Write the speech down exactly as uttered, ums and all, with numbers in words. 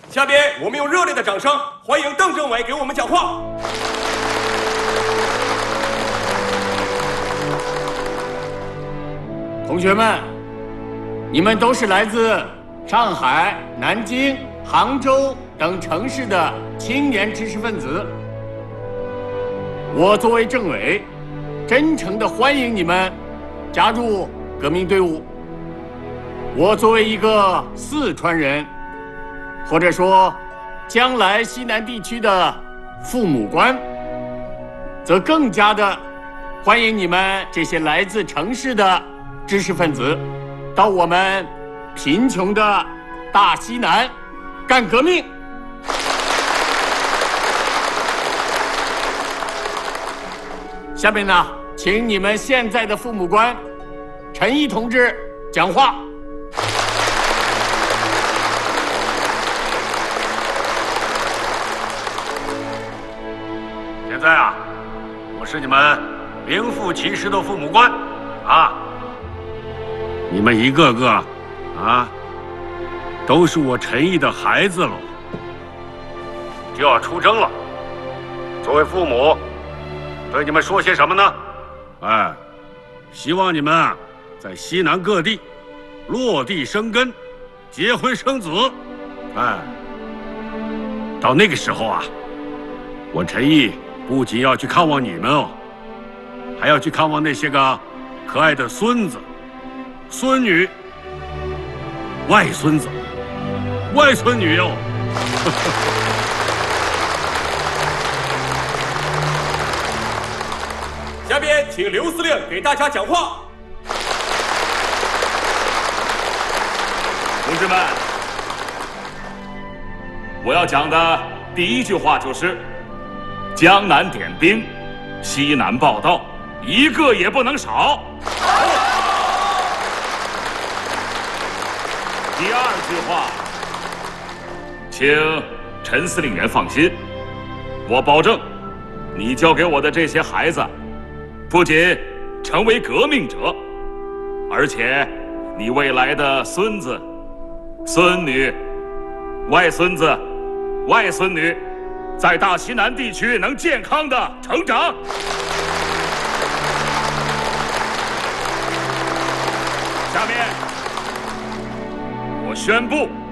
下边我们用热烈的掌声欢迎邓政委给我们讲话。 同学们，你们都是来自上海、南京、杭州等城市的青年知识分子。我作为政委，真诚地欢迎你们加入革命队伍。我作为一个四川人，或者说将来西南地区的父母官，则更加的欢迎你们这些来自城市的知识分子到我们贫穷的大西南干革命。下面呢，请你们现在的父母官陈毅同志讲话。 现在啊，我是你们名副其实的父母官啊！你们一个个啊，都是我陈毅的孩子喽，就要出征了。作为父母，对你们说些什么呢？哎，希望你们啊，在西南各地落地生根，结婚生子。哎，到那个时候啊，我陈毅不仅要去看望你们哦，还要去看望那些个可爱的孙子、孙女、外孙子、外孙女哟。 下边请刘司令给大家讲话。 同志们，我要讲的第一句话就是江南点兵，西南报道，一个也不能少。第二句话，请陈司令员放心，我保证，你交给我的这些孩子，不仅成为革命者，而且你未来的孙子、孙女、外孙子、外孙女，在大西南地区能健康的成长。下面，我宣布。